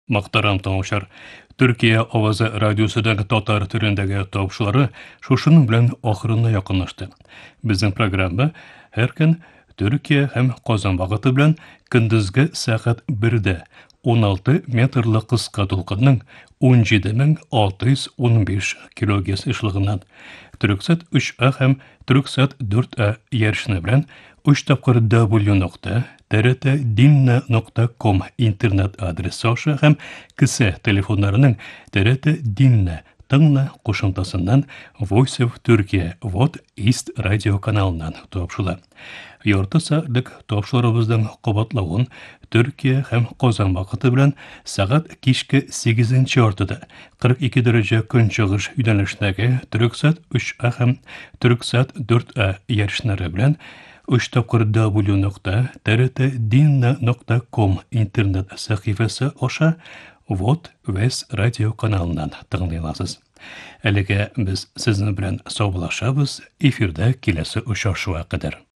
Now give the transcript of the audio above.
Мақтарам таңышар. Түркия авазы радиосыдагы татар түрендәге тавышлары шушының белән ахырына якынлашты. Безнең программа һәр көн Түркия һәм Казан вакыты белән көндезге сәгать 1-дә 16 метрлы кыска тулкынның 17615 кГц эшлегеннән Түрксат 3А һәм Түрксат 4А ярышны белән 3 тапкыр w.trt.dinna.com интернет адресы аша һәм кесе телефоннарының TRT Dinna тыңла кушымтасыннан Voice of Turkey Вот East радио каналыннан тапшыла. Ярты сәгатьлек тапшырыбызның кабатлавын Төркия һәм Казан вакыты белән сәгать кичке 8-нче артыда 42 дәрәҗә көнчыгыш юнәлешендәге Түрксат 3А һәм Түрксат 4А ярышлары белән 3 тапкыр w.trt.dinna.com интернет сәхифәсе аша Вот Вес радио каналыннан тыңлый аласыз. Әлегә без сезнең белән саубуллашабыз, эфирдә киләсе очрашуга кадәр.